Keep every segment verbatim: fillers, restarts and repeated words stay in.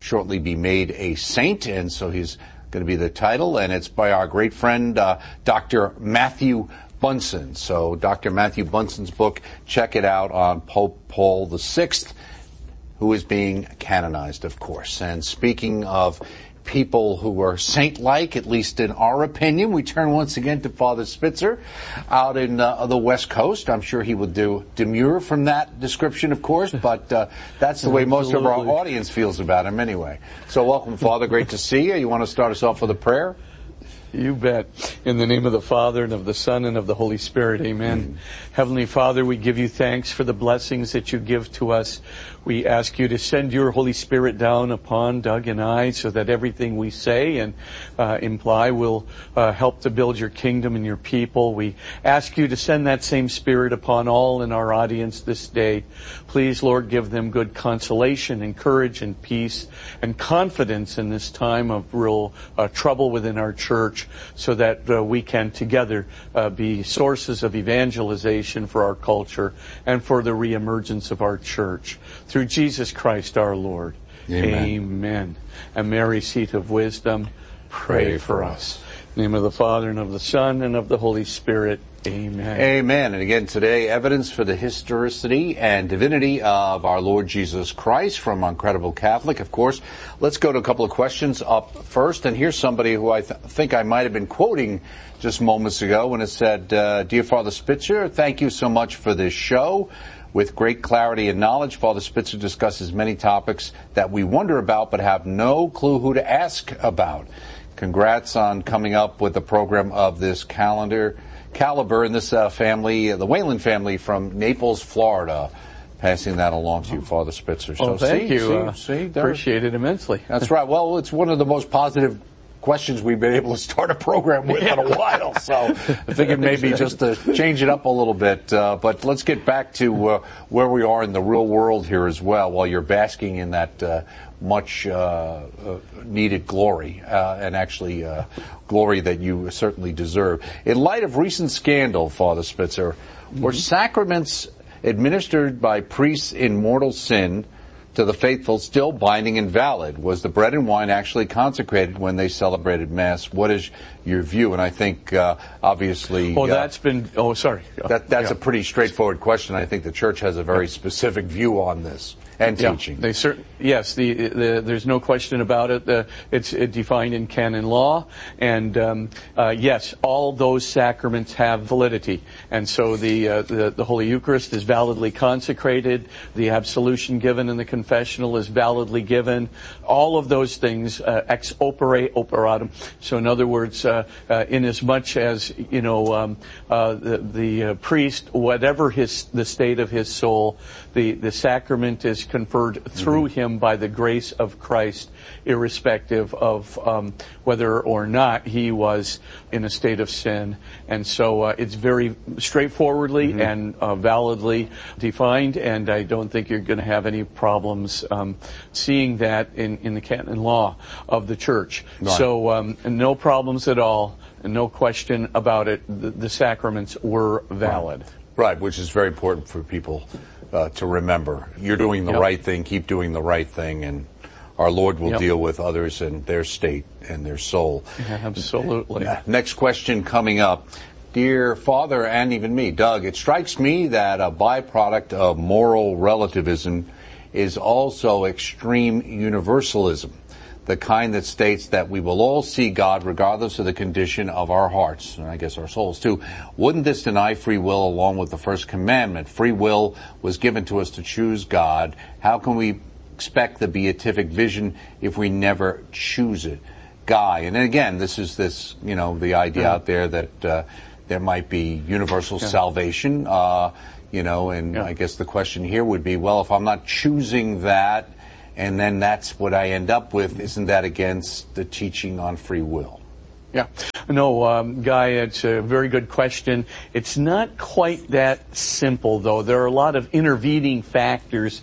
shortly be made a saint, and so he's going to be the title, and it's by our great friend, uh, Doctor Matthew Bunson. So Doctor Matthew Bunson's book, check it out on Pope Paul the Sixth, who is being canonized, of course. And speaking of people who are saint-like, at least in our opinion, we turn once again to Father Spitzer out in uh, the West Coast. I'm sure he would do demur from that description, of course, but uh, that's the way most of our audience feels about him anyway. So welcome, Father. Great to see you. You want to start us off with a prayer? You bet. In the name of the Father, and of the Son, and of the Holy Spirit, amen. Mm. Heavenly Father, we give you thanks for the blessings that you give to us. We ask you to send your Holy Spirit down upon Doug and I so that everything we say and uh, imply will uh, help to build your kingdom and your people. We ask you to send that same Spirit upon all in our audience this day. Please, Lord, give them good consolation and courage and peace and confidence in this time of real uh, trouble within our church, so that uh, we can together uh, be sources of evangelization for our culture and for the reemergence of our church. Through Jesus Christ our Lord. Amen. Amen. And Mary, seat of wisdom, pray, pray for us. In the name of the Father, and of the Son, and of the Holy Spirit. Amen. Amen. And again today, evidence for the historicity and divinity of our Lord Jesus Christ from Incredible Catholic. Of course, let's go to a couple of questions up first. And here's somebody who I th- think I might have been quoting just moments ago when it said, uh, Dear Father Spitzer, thank you so much for this show. With great clarity and knowledge, Father Spitzer discusses many topics that we wonder about but have no clue who to ask about. Congrats on coming up with a program of this calendar caliber in this uh, family, uh, the Whalen family from Naples, Florida. Passing that along to you, Father Spitzer. So, oh, thank see, you. See, uh, see, appreciate it immensely. That's right. Well, it's one of the most positive questions we've been able to start a program with in a while. So I figured maybe just to change it up a little bit. Uh, but let's get back to uh, where we are in the real world here as well, while you're basking in that uh, much uh, uh, needed glory, uh, and actually uh, glory that you certainly deserve. In light of recent scandal, Father Spitzer, mm-hmm. were sacraments administered by priests in mortal sin to the faithful still binding and valid? Was the bread and wine actually consecrated when they celebrated Mass? What is your view? And I think, uh, obviously... Oh, uh, that's been... Oh, sorry. That, that's yeah. a pretty straightforward question. I think the Church has a very specific view on this and yeah, teaching. They cer- yes, the, the, there's no question about it. The, it's it defined in canon law. And, um, uh, yes, all those sacraments have validity. And so the, uh, the, the Holy Eucharist is validly consecrated. The absolution given in the confessional is validly given. All of those things, uh, ex opere operatum. So in other words, uh, uh, in as much as, you know, um, uh, the, the uh, priest, whatever his, the state of his soul, the, the sacrament is conferred through mm-hmm. him by the grace of Christ, irrespective of um, whether or not he was in a state of sin. And so uh, it's very straightforwardly mm-hmm. and uh, validly defined, and I don't think you're going to have any problems um, seeing that in, in the canon law of the Church. Right. So um, no problems at all, and no question about it. The, the sacraments were valid. Right. right, which is very important for people Uh, to remember. You're doing the yep. right thing, keep doing the right thing, and our Lord will yep. deal with others and their state and their soul. Yeah, absolutely. Next question coming up. Dear Father, and even me, Doug, it strikes me that a byproduct of moral relativism is also extreme universalism, the kind that states that we will all see God regardless of the condition of our hearts, and I guess our souls too. Wouldn't this deny free will along with the first commandment? Free will was given to us to choose God. How can we expect the beatific vision if we never choose it? Guy, and again, this is this, you know, the idea yeah. out there that uh, there might be universal yeah. salvation, uh, you know, and yeah. I guess the question here would be, well, if I'm not choosing that, and then that's what I end up with, isn't that against the teaching on free will? Yeah. No, um, Guy, it's a very good question. It's not quite that simple, though. There are a lot of intervening factors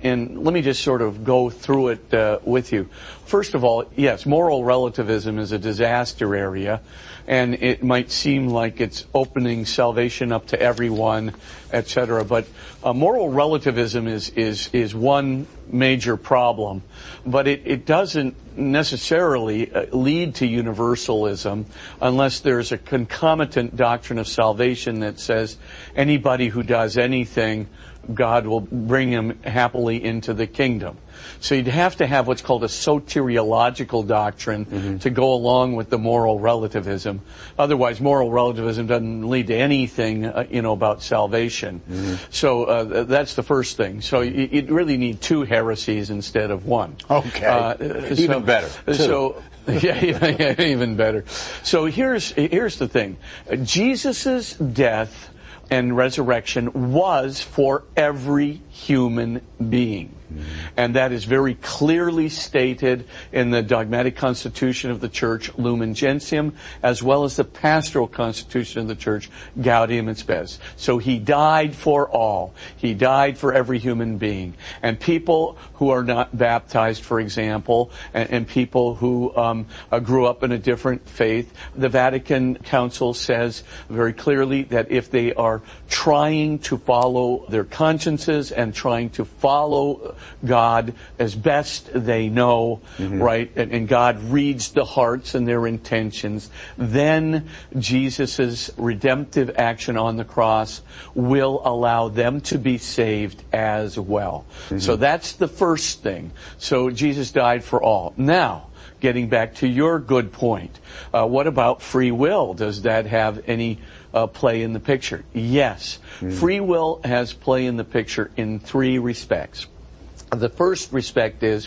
and let me just sort of go through it uh, with you. First of all, yes, moral relativism is a disaster area, and it might seem like it's opening salvation up to everyone, et cetera. But uh, moral relativism is is is one major problem, but it, it doesn't necessarily uh, lead to universalism unless there's a concomitant doctrine of salvation that says anybody who does anything, God will bring him happily into the kingdom. So you'd have to have what's called a soteriological doctrine mm-hmm. to go along with the moral relativism. Otherwise, moral relativism doesn't lead to anything, uh, you know, about salvation. Mm-hmm. So uh, that's the first thing. So you, you really need two heresies instead of one. Okay, uh, even so, better. Two. So. yeah, yeah, even better. So here's here's the thing: Jesus's death and resurrection was for every human being. And that is very clearly stated in the dogmatic constitution of the church, Lumen Gentium, as well as the pastoral constitution of the church, Gaudium et Spes. So he died for all. He died for every human being. And people who are not baptized, for example, and, and people who um, uh, grew up in a different faith, the Vatican Council says very clearly that if they are trying to follow their consciences and trying to follow God as best they know, mm-hmm. right? And, and God reads the hearts and their intentions. Then Jesus' redemptive action on the cross will allow them to be saved as well. Mm-hmm. So that's the first thing. So Jesus died for all. Now, getting back to your good point, uh, what about free will? Does that have any uh, play in the picture? Yes. Mm-hmm. Free will has play in the picture in three respects. The first respect is,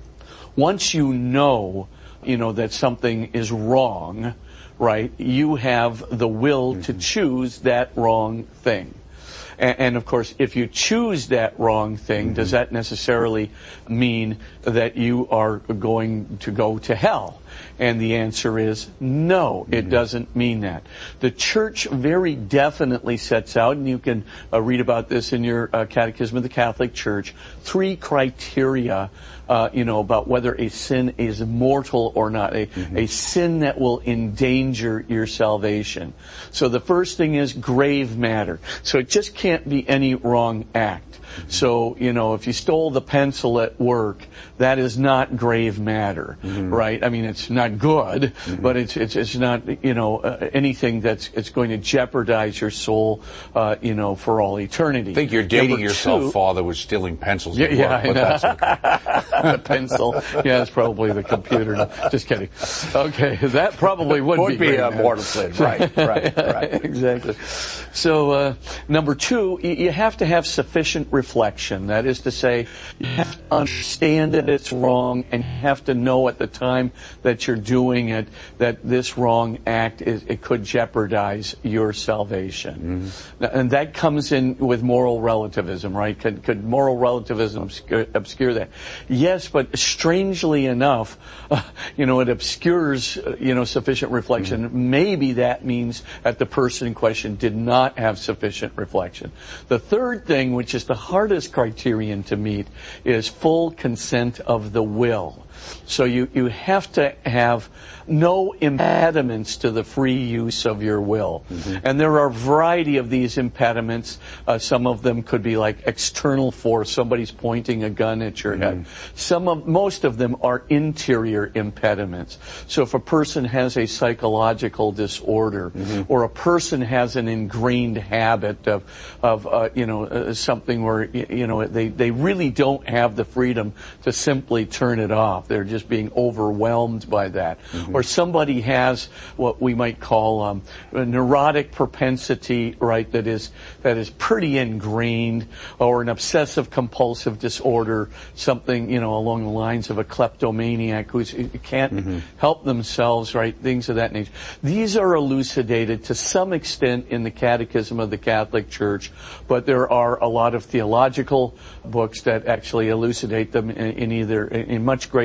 once you know, you know, that something is wrong, right, you have the will mm-hmm. to choose that wrong thing. And, and of course, if you choose that wrong thing, mm-hmm. does that necessarily mean that you are going to go to hell? And the answer is no, it mm-hmm. doesn't mean that. The church very definitely sets out, and you can uh, read about this in your uh, Catechism of the Catholic Church, three criteria, uh, you know, about whether a sin is mortal or not, a, mm-hmm. a sin that will endanger your salvation. So the first thing is grave matter. So it just can't be any wrong act. So, you know, if you stole the pencil at work, that is not grave matter, mm-hmm. right? I mean, it's not good, mm-hmm. but it's it's it's not, you know, uh, anything that's it's going to jeopardize your soul, uh, you know, for all eternity. I think you're dating Number yourself, two, Father, with stealing pencils yeah, at work, yeah, but that's okay. The pencil. Yeah, it's probably the computer. No, just kidding. Okay, that probably would, would be, be a mortal sin. Right, right, right. Exactly. So, uh, number two, you have to have sufficient reflection. That is to say, you have to understand that it's wrong, and you have to know at the time that you're doing it that this wrong act is it could jeopardize your salvation. Mm-hmm. And that comes in with moral relativism, right? Could, could moral relativism obscure, obscure that? Yes, but strangely enough, uh, you know, it obscures, uh, you know, sufficient reflection. Mm-hmm. Maybe that means that the person in question did not have sufficient reflection. The third thing, which is the hardest criterion to meet, is full consent of the will. So you, you have to have no impediments to the free use of your will. Mm-hmm. And there are a variety of these impediments. Uh, some of them could be like external force. Somebody's pointing a gun at your mm-hmm. head. Some of, most of them are interior impediments. So if a person has a psychological disorder, mm-hmm. or a person has an ingrained habit of, of uh, you know, uh, something where, you know, they, they really don't have the freedom to simply turn it off. They're just being overwhelmed by that. Mm-hmm. Or somebody has what we might call um, a neurotic propensity, right, that is that is pretty ingrained, or an obsessive compulsive disorder, something, you know, along the lines of a kleptomaniac who can't mm-hmm. help themselves, right, things of that nature. These are elucidated to some extent in the Catechism of the Catholic Church, but there are a lot of theological books that actually elucidate them in, in either in much greater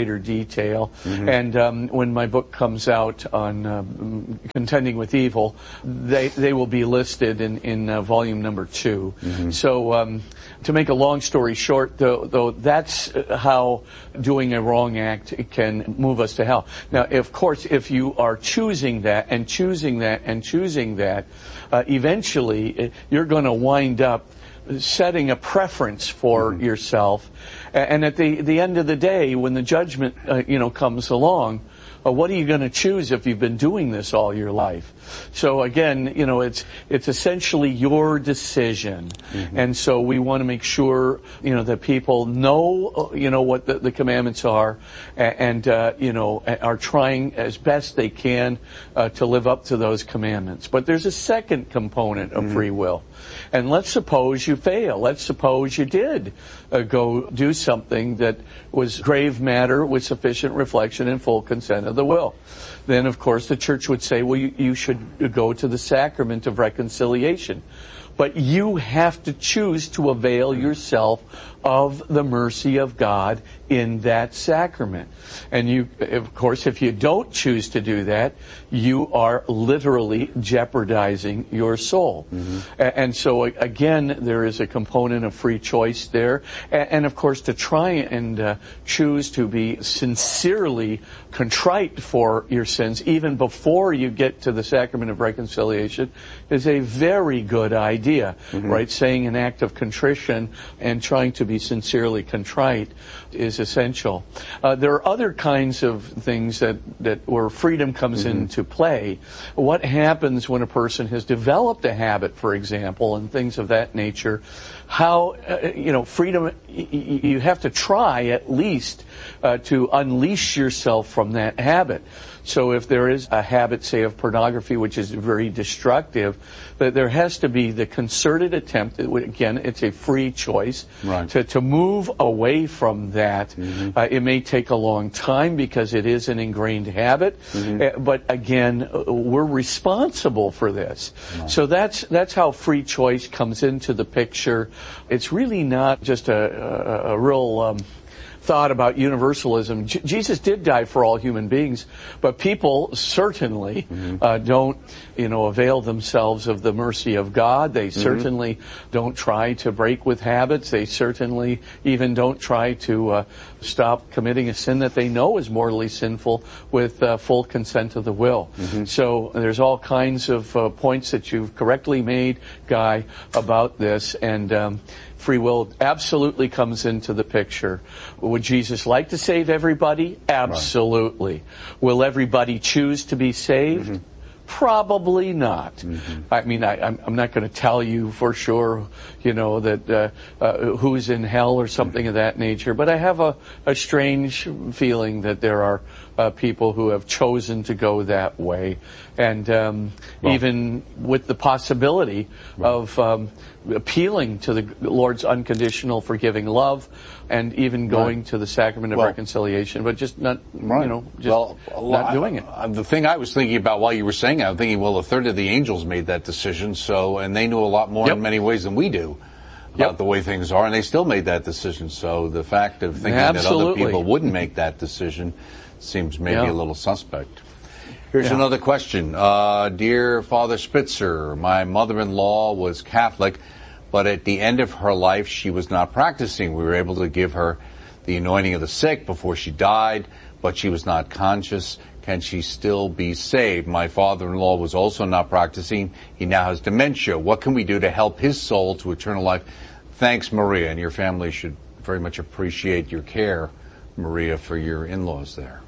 greater detail. Mm-hmm. And um, when my book comes out on um, Contending with Evil, they they will be listed in, in uh, volume number two. Mm-hmm. So um, to make a long story short, though, though, that's how doing a wrong act can move us to hell. Now, of course, if you are choosing that and choosing that and choosing that, uh, eventually you're going to wind up setting a preference for mm-hmm. yourself. And at the, the end of the day, when the judgment, uh, you know, comes along, uh, what are you going to choose if you've been doing this all your life? So again, you know, it's, it's essentially your decision. Mm-hmm. And so we want to make sure, you know, that people know, you know, what the, the commandments are and, uh, you know, are trying as best they can uh, to live up to those commandments. But there's a second component of mm-hmm. free will. And let's suppose you fail. Let's suppose you did uh, go do something that was grave matter with sufficient reflection and full consent of the will. Then, of course, the church would say, well, you, you should go to the sacrament of reconciliation. But you have to choose to avail yourself of the mercy of God in that sacrament. And you, of course, if you don't choose to do that, you are literally jeopardizing your soul. Mm-hmm. And so, again, there is a component of free choice there. And, of course, to try and uh, choose to be sincerely contrite for your sins, even before you get to the sacrament of reconciliation, is a very good idea, mm-hmm. right? Saying an act of contrition and trying to be sincerely contrite is essential. Uh, there are other kinds of things that, that where freedom comes mm-hmm. into play. What happens when a person has developed a habit, for example, and things of that nature? How, uh, you know, freedom, y- y- you have to try at least uh, to unleash yourself from that habit. So if there is a habit, say, of pornography, which is very destructive, that there has to be the concerted attempt, again, it's a free choice, right. to, to move away from that. Mm-hmm. Uh, it may take a long time because it is an ingrained habit, mm-hmm. uh, but again, uh, we're responsible for this. Right. So that's that's how free choice comes into the picture. It's really not just a, a, a real... Um, thought about universalism. J- Jesus did die for all human beings, but people certainly mm-hmm. uh, don't, you know, avail themselves of the mercy of God. They mm-hmm. certainly don't try to break with habits. They certainly even don't try to uh, stop committing a sin that they know is mortally sinful with uh, full consent of the will. Mm-hmm. So there's all kinds of uh, points that you've correctly made, Guy, about this, and um, free will absolutely comes into the picture. Would Jesus like to save everybody? Absolutely. Right. Will everybody choose to be saved? Mm-hmm. Probably not. Mm-hmm. I mean, I, I'm, I'm not going to tell you for sure, you know, that uh, uh, who's in hell or something mm-hmm. of that nature, but I have a, a strange feeling that there are uh, people who have chosen to go that way. And um, well, even with the possibility right. of um, appealing to the Lord's unconditional forgiving love and even going right. to the sacrament of well, reconciliation, but just not, right. you know, just well, not I, doing it. I, the thing I was thinking about while you were saying it, I'm thinking, well, a third of the angels made that decision, so, and they knew a lot more yep. in many ways than we do about yep. the way things are, and they still made that decision. So the fact of thinking Absolutely. that other people wouldn't make that decision seems maybe yeah. a little suspect. Here's yeah. another question. Uh, Dear Father Spitzer, my mother-in-law was Catholic, but at the end of her life, she was not practicing. We were able to give her the anointing of the sick before she died, but she was not conscious. Can she still be saved? My father-in-law was also not practicing. He now has dementia. What can we do to help his soul to eternal life? Thanks, Maria, and your family should very much appreciate your care, Maria, for your in-laws there.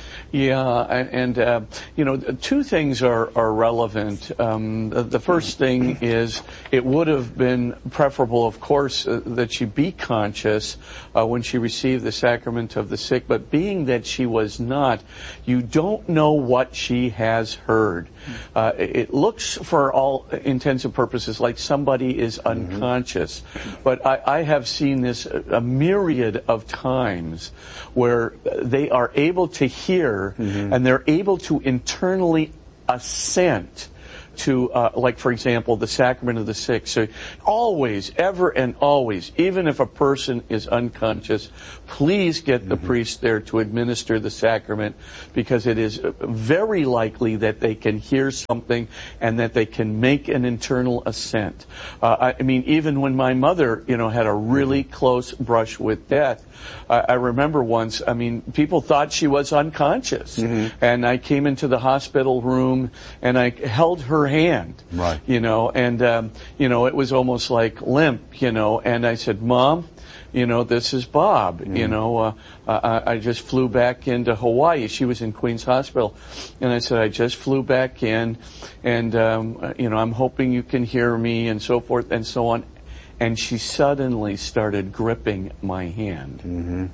Yeah, and, uh, you know, two things are, are relevant. Um, the first thing is it would have been preferable, of course, uh, that she be conscious uh, when she received the sacrament of the sick, but being that she was not, you don't know what she has heard. Uh, it looks, for all intents and purposes, like somebody is unconscious, mm-hmm. but I, I have seen this a myriad of times where they are able to hear mm-hmm. and they're able to internally assent to, uh, like, for example, the sacrament of the sick. So always, ever and always, even if a person is unconscious, please get the mm-hmm. priest there to administer the sacrament, because it is very likely that they can hear something and that they can make an internal assent. Uh, I, I mean, even when my mother, you know, had a really close brush with death, I, I remember once, I mean, people thought she was unconscious. Mm-hmm. And I came into the hospital room and I held her hand, right. you know, and, um, you know, it was almost like limp, you know, and I said, Mom, you know, this is Bob. Mm. You know, uh, I, I just flew back into Hawaii. She was in Queens Hospital. And I said, I just flew back in, and, um, you know, I'm hoping you can hear me, and so forth and so on. And she suddenly started gripping my hand. Mm-hmm.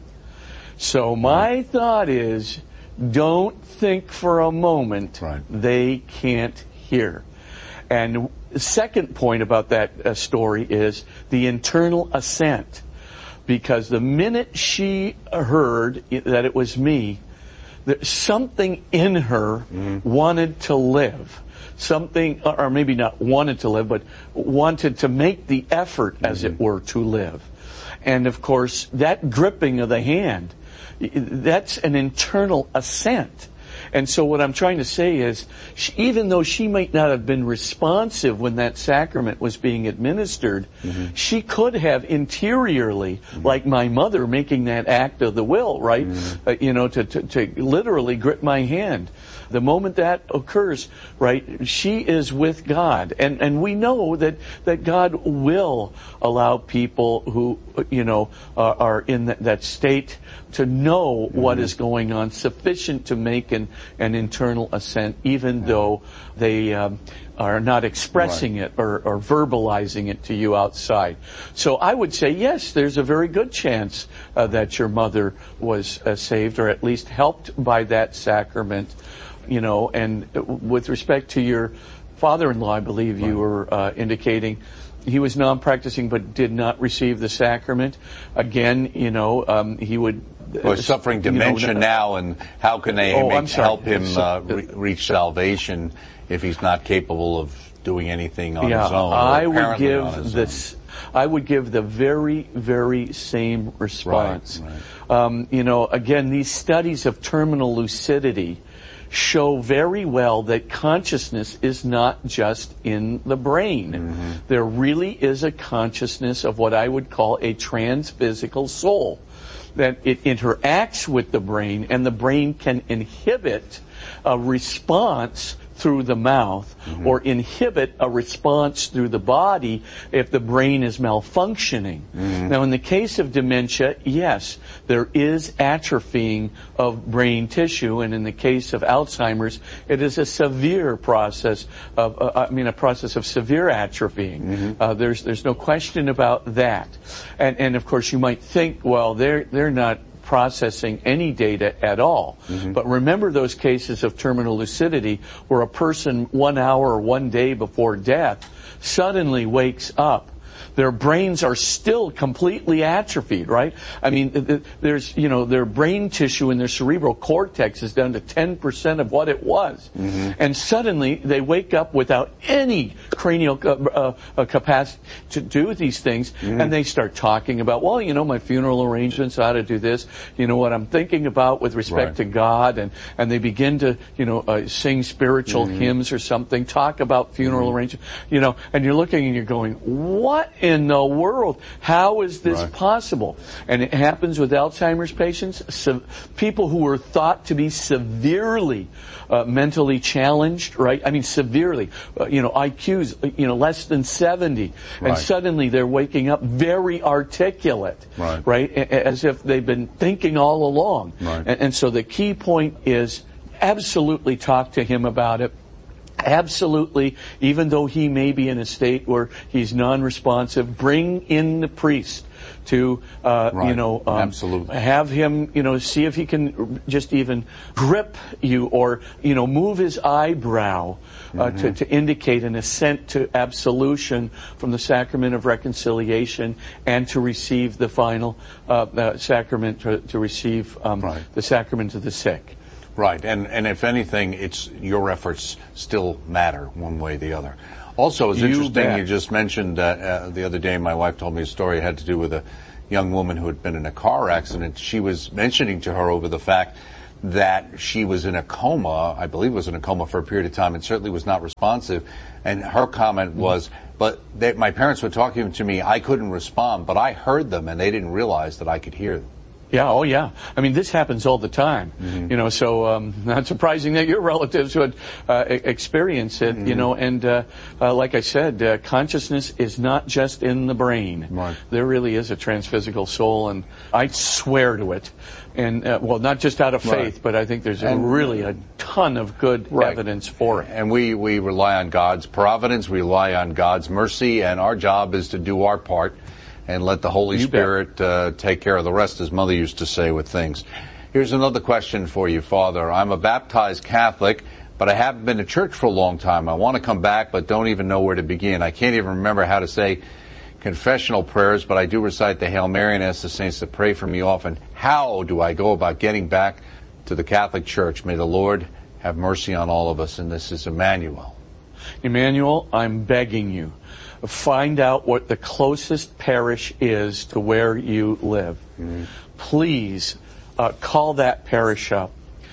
So my mm-hmm. thought is, don't think for a moment right. they can't hear. And the second point about that uh, story is the internal assent. Because the minute she heard that it was me, that something in her mm-hmm. wanted to live. Something, or maybe not wanted to live, but wanted to make the effort, as mm-hmm. it were, to live. And of course, that gripping of the hand, that's an internal assent. And so what I'm trying to say is, she, even though she might not have been responsive when that sacrament was being administered, mm-hmm. she could have interiorly, mm-hmm. like my mother making that act of the will, right? Mm-hmm. Uh, you know, to, to, to literally grip my hand. The moment that occurs, right, she is with God. And, and we know that, that God will allow people who, you know, uh, are in that, that state to know mm-hmm. what is going on, sufficient to make an, an internal assent, even yeah. though they um, are not expressing right. it or, or verbalizing it to you outside. So I would say, yes, there's a very good chance uh, that your mother was uh, saved, or at least helped by that sacrament. You know, and with respect to your father-in-law, I believe right. you were uh, indicating he was non-practicing but did not receive the sacrament. Again, you know, um, he would... Well, he's suffering dementia you know, now, and how can they oh, make, help him uh, re- reach salvation if he's not capable of doing anything on yeah, his own? I would give this. I would give the very, very same response. Right, right. Um, you know, again, these studies of terminal lucidity show very well that consciousness is not just in the brain. Mm-hmm. There really is a consciousness of what I would call a transphysical soul, that it interacts with the brain, and the brain can inhibit a response through the mouth mm-hmm. or inhibit a response through the body if the brain is malfunctioning. Mm-hmm. Now, in the case of dementia, yes, there is atrophying of brain tissue, and in the case of Alzheimer's, it is a severe process of, uh, I mean, a process of severe atrophying. Mm-hmm. Uh, there's there's no question about that. And and of course, you might think, well, they're they're not processing any data at all. Mm-hmm. But remember those cases of terminal lucidity where a person one hour or one day before death suddenly wakes up. Their brains are still completely atrophied, right? I mean, there's, you know, their brain tissue in their cerebral cortex is down to ten percent of what it was. Mm-hmm. And suddenly they wake up without any cranial uh, uh, capacity to do these things. Mm-hmm. And they start talking about, well, you know, my funeral arrangements ought to do this. You know, what I'm thinking about with respect right. to God. And, and they begin to, you know, uh, sing spiritual mm-hmm. hymns or something, talk about funeral mm-hmm. arrangements, you know, and you're looking and you're going, what in the world? How is this right. possible? And it happens with Alzheimer's patients, so people who were thought to be severely uh, mentally challenged, right? I mean, severely, uh, you know, I Qs, you know, less than seventy. Right. And suddenly they're waking up very articulate, right? right? As if they've been thinking all along. Right. And, and so the key point is absolutely talk to him about it. Absolutely, even though he may be in a state where he's non-responsive, bring in the priest to, uh, right. you know, um, Absolutely. have him, you know, see if he can just even grip you or, you know, move his eyebrow uh, mm-hmm. to, to indicate an assent to absolution from the sacrament of reconciliation and to receive the final uh, uh, sacrament, to, to receive um, right. the sacrament of the sick. Right, and and if anything, it's your efforts still matter one way or the other. Also, it's You interesting bet. you just mentioned that uh, the other day my wife told me a story it had to do with a young woman who had been in a car accident. She was mentioning to her over the fact that she was in a coma, I believe was in a coma for a period of time, and certainly was not responsive. And her comment was, but they, my parents were talking to me, I couldn't respond, but I heard them, and they didn't realize that I could hear them. Yeah, oh yeah. I mean, this happens all the time, mm-hmm. you know, so um, not surprising that your relatives would uh, experience it, mm-hmm. you know, and uh, uh, like I said, uh, consciousness is not just in the brain. Right. There really is a transphysical soul, and I swear to it. And, uh, well, not just out of faith, right. but I think there's a and, really a ton of good right. evidence for it. And we, we rely on God's providence, we rely on God's mercy, and our job is to do our part and let the Holy You Spirit uh, take care of the rest, as Mother used to say with things. Here's another question for you, Father. I'm a baptized Catholic, but I haven't been to church for a long time. I want to come back, but don't even know where to begin. I can't even remember how to say confessional prayers, but I do recite the Hail Mary and ask the saints to pray for me often. How do I go about getting back to the Catholic Church? May the Lord have mercy on all of us. And this is Emmanuel. Emmanuel, I'm begging you, find out what the closest parish is to where you live. Mm-hmm. Please uh, call that parish up.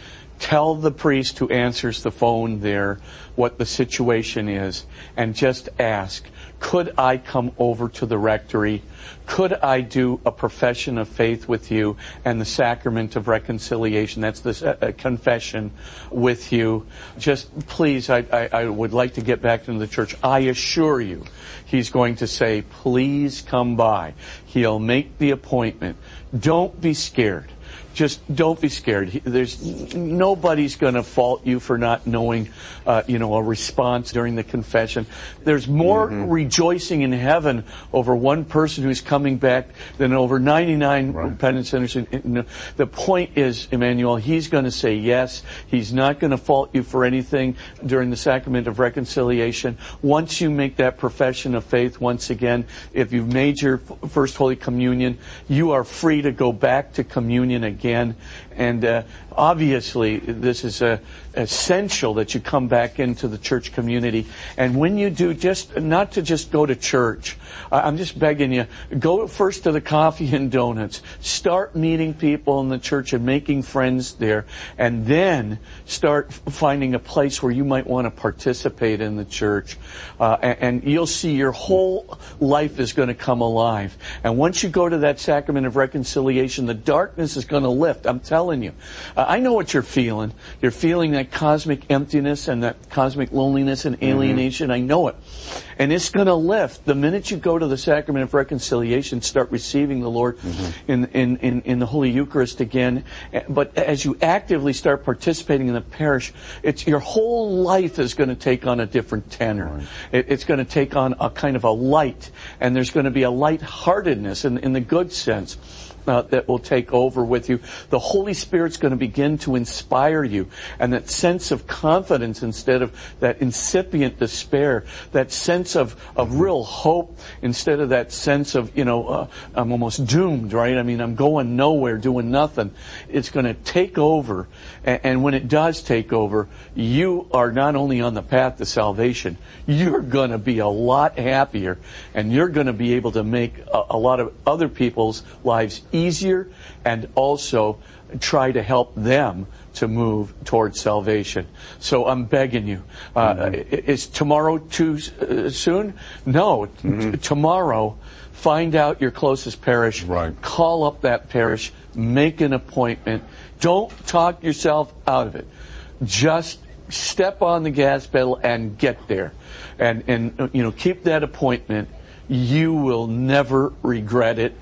Tell the priest who answers the phone there what the situation is, and just ask, could I come over to the rectory? Could I do a profession of faith with you and the sacrament of reconciliation? That's the uh, confession with you. Just please, I, I, I would like to get back into the church. I assure you, he's going to say, please come by. He'll make the appointment. Don't be scared. Just don't be scared. There's nobody's going to fault you for not knowing, uh, you know, a response during the confession. There's more mm-hmm. rejoicing in heaven over one person who's coming back than over ninety-nine right. penitent sinners. The point is, Emmanuel, he's going to say yes. He's not going to fault you for anything during the sacrament of reconciliation. Once you make that profession of faith, once again, if you've made your first Holy Communion, you are free to go back to communion again. Again. And uh, obviously, this is uh, essential that you come back into the church community. And when you do, just not to just go to church. Uh, I'm just begging you, go first to the coffee and donuts. Start meeting people in the church and making friends there. And then start finding a place where you might want to participate in the church. Uh, and, and you'll see your whole life is going to come alive. And once you go to that sacrament of reconciliation, the darkness is going to lift. I'm telling you. Uh, I know what you're feeling. You're feeling that cosmic emptiness and that cosmic loneliness and alienation. Mm-hmm. I know it. And it's going to lift the minute you go to the sacrament of reconciliation, start receiving the Lord mm-hmm. in, in, in, in the Holy Eucharist again. But as you actively start participating in the parish, it's your whole life is going to take on a different tenor. Right. It, it's going to take on a kind of a light, and there's going to be a lightheartedness in, in the good sense. Uh, that will take over with you. The Holy Spirit's going to begin to inspire you, and that sense of confidence instead of that incipient despair, that sense of, of real hope instead of that sense of, you know, uh, I'm almost doomed, right? I mean, I'm going nowhere, doing nothing. It's going to take over, and, and when it does take over, you are not only on the path to salvation, you're going to be a lot happier, and you're going to be able to make a, a lot of other people's lives easier, and also try to help them to move towards salvation. So I'm begging you. Uh, mm-hmm. Is tomorrow too uh, soon? No. Mm-hmm. T- tomorrow, find out your closest parish. Right. Call up that parish. Make an appointment. Don't talk yourself out of it. Just step on the gas pedal and get there. And, and you know, keep that appointment. You will never regret it.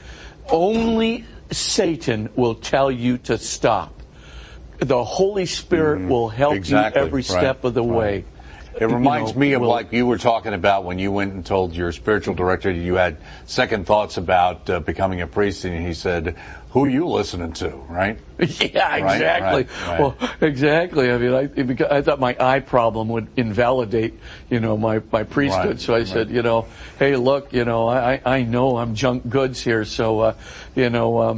Only Satan will tell you to stop. The Holy Spirit mm-hmm. will help exactly. you every step right. of the right. way. It reminds you know, me of we'll, like you were talking about when you went and told your spiritual director you had second thoughts about uh, becoming a priest, and he said, who are you listening to, right? Yeah, exactly. Right, right, right. Well, exactly. I mean, I, I thought my eye problem would invalidate, you know, my, my priesthood. Right, so I right. said, you know, hey, look, you know, I, I know I'm junk goods here. So, uh, you know, um,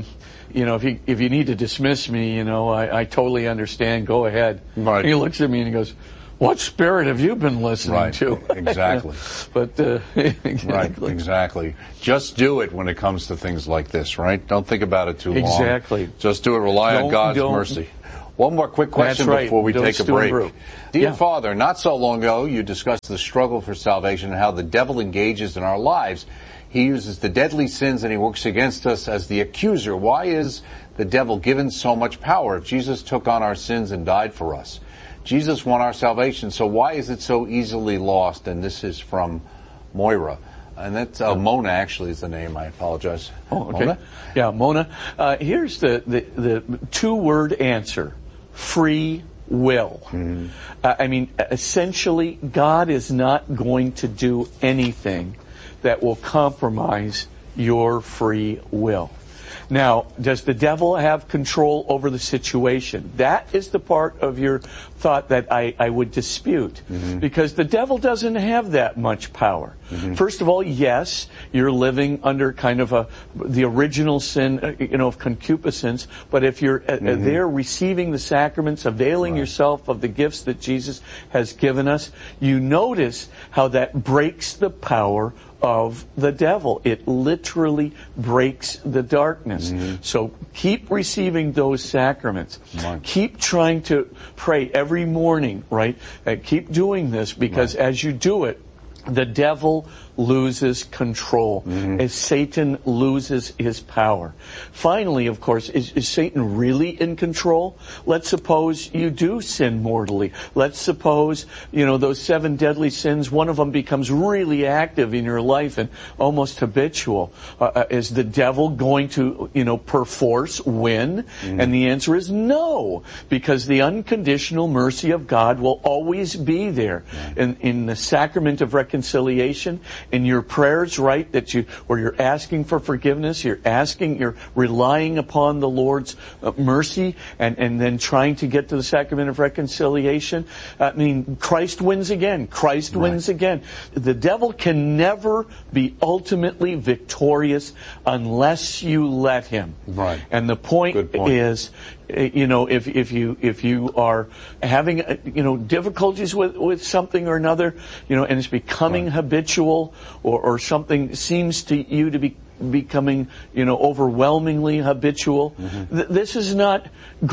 you know, if you if you need to dismiss me, you know, I, I totally understand. Go ahead. Right. And he looks at me and he goes, what spirit have you been listening right. to? Exactly. But uh, exactly. Right. Exactly. Just do it when it comes to things like this. Right. Don't think about it too long. Exactly. Just do it. Rely don't, on God's don't. mercy. One more quick question right. before we don't take a break. Brew. Dear yeah. Father, not so long ago you discussed the struggle for salvation and how the devil engages in our lives. He uses the deadly sins and he works against us as the accuser. Why is the devil given so much power if Jesus took on our sins and died for us? Jesus won our salvation, so why is it so easily lost? And this is from Moira. And that's uh, Mona, actually, is the name. I apologize. Oh, okay. Mona? Yeah, Mona. Uh, here's the, the, the two-word answer. Free will. Mm-hmm. Uh, I mean, essentially, God is not going to do anything that will compromise your free will. Now, does the devil have control over the situation? That is the part of your thought that I, I would dispute. Mm-hmm. Because the devil doesn't have that much power. Mm-hmm. First of all, yes, you're living under kind of a the original sin, you know, of concupiscence. But if you're mm-hmm. uh, there receiving the sacraments, availing right. yourself of the gifts that Jesus has given us, you notice how that breaks the power of the devil. It literally breaks the darkness. Mm-hmm. So keep receiving those sacraments. Right. Keep trying to pray every morning, right? Uh, keep doing this because right. as you do it, the devil loses control, mm-hmm. as Satan loses his power. Finally, of course, is, is Satan really in control? Let's suppose you do sin mortally. Let's suppose, you know, those seven deadly sins, one of them becomes really active in your life and almost habitual. Uh, is the devil going to, you know, perforce win? Mm-hmm. And the answer is no, because the unconditional mercy of God will always be there. Mm-hmm. In, in the sacrament of reconciliation, in your prayers, right, that you, where you're asking for forgiveness, you're asking, you're relying upon the Lord's uh, mercy, and, and then trying to get to the sacrament of reconciliation. I mean, Christ wins again. Christ right. wins again. The devil can never be ultimately victorious unless you let him. Right. And the point, point. is, you know, if if you if you are having you know difficulties with with something or another, you know, and it's becoming right. habitual, or or something seems to you to be becoming, you know, overwhelmingly habitual, mm-hmm. th- this is not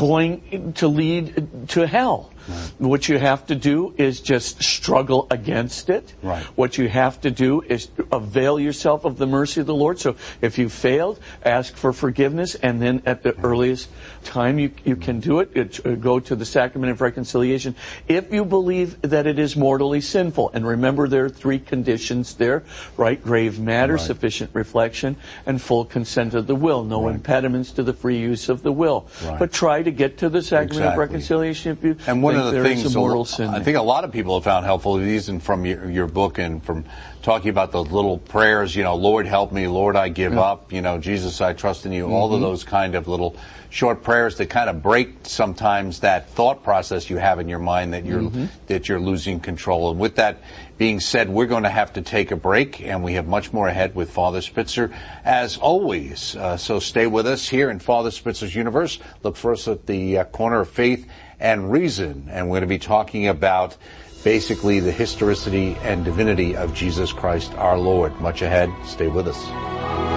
going to lead to hell. Right. What you have to do is just struggle against it. Right. What you have to do is avail yourself of the mercy of the Lord. So if you failed, ask for forgiveness, and then at the mm-hmm. earliest time you you can do it, it, go to the sacrament of reconciliation. If you believe that it is mortally sinful, and remember there are three conditions there, right? Grave matter, right. sufficient reflection, and full consent of the will. No right. impediments to the free use of the will. Right. But try to get to the sacrament exactly. of reconciliation if you and one think of the there things is a mortal sin. I think a lot of people have found helpful, even from your, your book and from talking about those little prayers, you know, Lord help me, Lord I give yeah. up, you know, Jesus I trust in you, mm-hmm. all of those kind of little short prayers that kind of break sometimes that thought process you have in your mind that you're mm-hmm. that you're losing control. And with that being said, we're going to have to take a break, and we have much more ahead with Father Spitzer, as always. Uh, so stay with us here in Father Spitzer's Universe. Look for us at the uh, corner of faith and reason, and we're going to be talking about basically the historicity and divinity of Jesus Christ our Lord. Much ahead. Stay with us.